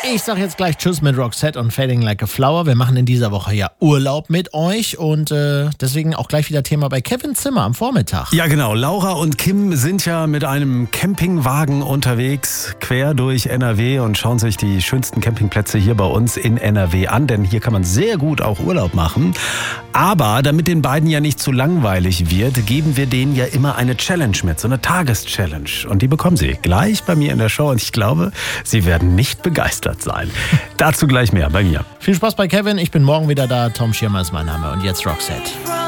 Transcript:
Ich sag jetzt gleich Tschüss mit Roxette und Fading Like a Flower. Wir machen in dieser Woche ja Urlaub mit euch und deswegen auch gleich wieder Thema bei Kevin Zimmer am Vormittag. Ja genau, Laura und Kim sind ja mit einem Campingwagen unterwegs quer durch NRW und schauen sich die schönsten Campingplätze hier bei uns in NRW an, denn hier kann man sehr gut auch Urlaub machen. Aber damit den beiden ja nicht zu langweilig wird, geben wir denen ja immer eine Challenge mit, so eine Tageschallenge. Und die bekommen sie gleich bei mir in der Show und ich glaube, sie werden nicht begeistert sein. Dazu gleich mehr bei mir. Viel Spaß bei Kevin, ich bin morgen wieder da. Tom Schirmer ist mein Name und jetzt Roxette.